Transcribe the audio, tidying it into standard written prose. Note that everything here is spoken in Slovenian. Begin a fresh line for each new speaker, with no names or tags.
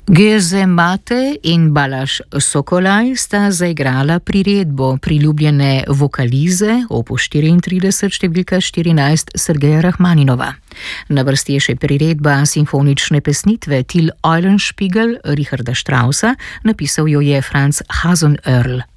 Geze Mate in Balaš Sokolaj sta zaigrala priredbo priljubljene vokalize opus 34 številka 14 Sergeja Rachmaninova. Na vrsti je še priredba simfonične pesnitve Till Eulenspiegel Richarda Straussa, napisal jo je Franz Hasenöhrl.